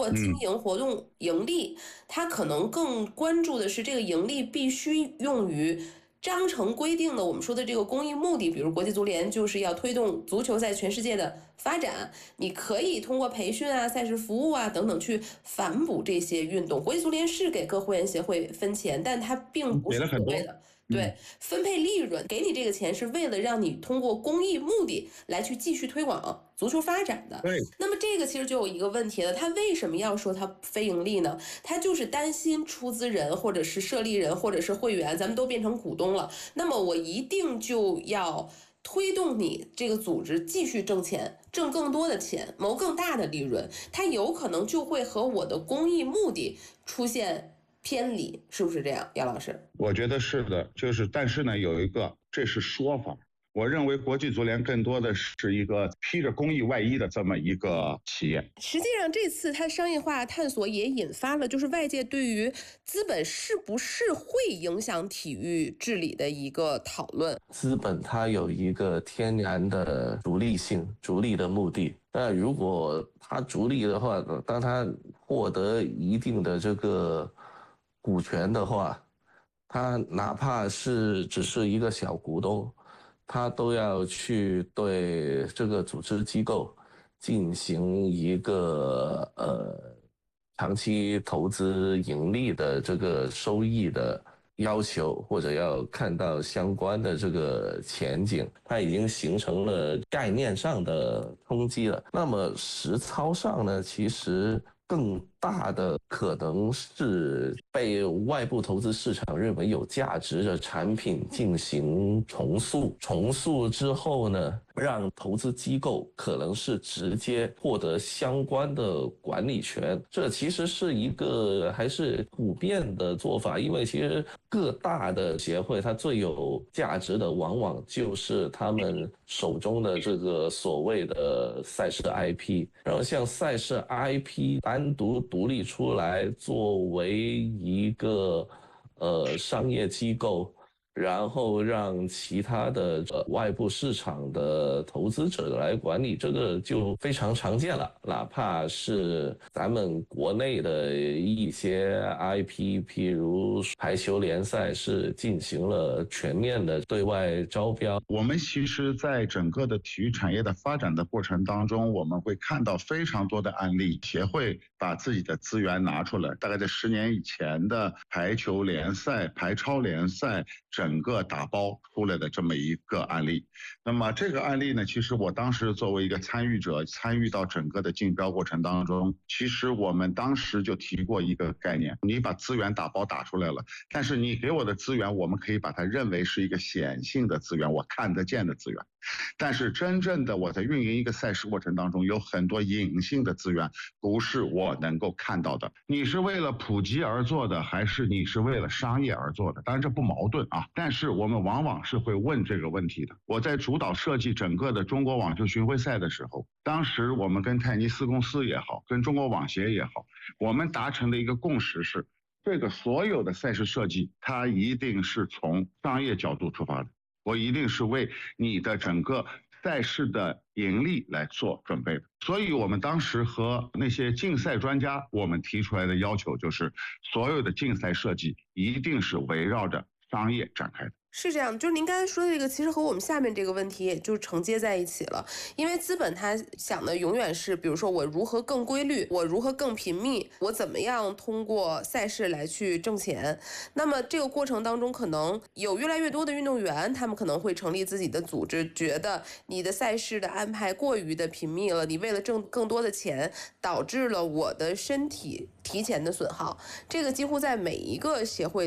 经营活动盈利，它可能更关注的是这个盈利必须用于章程规定的我们说的这个公益目的，比如国际足联就是要推动足球在全世界的发展，你可以通过培训啊、赛事服务啊等等去反哺这些运动。国际足联是给各会员协会分钱，但它并不是所谓的。对，分配利润，给你这个钱是为了让你通过公益目的来去继续推广足球发展的。 对， 那么这个其实就有一个问题了，他为什么要说他非盈利呢？他就是担心出资人或者是设立人或者是会员，咱们都变成股东了，那么我一定就要推动你这个组织继续挣钱，挣更多的钱，谋更大的利润，它有可能就会和我的公益目的出现偏离，是不是这样，杨老师？ 我觉得是的，但是呢，有一个这是说法。我认为国际足联更多的是一个披着公益外衣的这么一个企业。 实际上，这次它商业化探索也引发了就是外界对于资本是不是会影响体育治理的一个讨论。 资本它有一个天然的逐利性、逐利的目的。那如果它逐利的话，当它获得一定的这个股权的话，它哪怕是只是一个小股东，他都要去对这个组织机构进行一个长期投资盈利的这个收益的要求，或者要看到相关的这个前景，它已经形成了概念上的冲击了。那么实操上呢，其实更大的可能是被外部投资市场认为有价值的产品进行重塑之后呢，让投资机构可能是直接获得相关的管理权。这其实是一个还是普遍的做法，因为其实各大的协会它最有价值的往往就是他们手中的这个所谓的赛事 IP， 然后像赛事 IP 单独立出来作为一个商业机构，然后让其他的外部市场的投资者来管理，这个就非常常见了。哪怕是咱们国内的一些 IP， 譬如排球联赛是进行了全面的对外招标。 我们其实在整个的体育产业的发展的过程当中，我们会看到非常多的案例，协会把自己的资源拿出来，大概在10年以前的排球联赛、排超联赛整个打包出来的这么一个案例。那么这个案例呢，其实我当时作为一个参与者，参与到整个的竞标过程当中，其实我们当时就提过一个概念，你把资源打包打出来了，但是你给我的资源，我们可以把它认为是一个显性的资源，我看得见的资源。但是真正的我在运营一个赛事过程当中，有很多隐性的资源不是我能够看到的。你是为了普及而做的，还是你是为了商业而做的？当然这不矛盾啊，但是我们往往是会问这个问题的。我在主导设计整个的中国网球巡回赛的时候，当时我们跟泰尼斯公司也好，跟中国网协也好，我们达成的一个共识是，这个所有的赛事设计它一定是从商业角度出发的，我一定是为你的整个赛事的盈利来做准备的。所以我们当时和那些竞赛专家，我们提出来的要求就是，所有的竞赛设计一定是围绕着商业展开的。 是这样，就是您刚才说的这个，其实和我们下面这个问题也就承接在一起了。因为资本它想的永远是，比如说我如何更规律，我如何更频密，我怎么样通过赛事来去挣钱。那么这个过程当中，可能有越来越多的运动员，他们可能会成立自己的组织，觉得你的赛事的安排过于的频密了，你为了挣更多的钱，导致了我的身体提前的损耗。这个几乎在每一个协会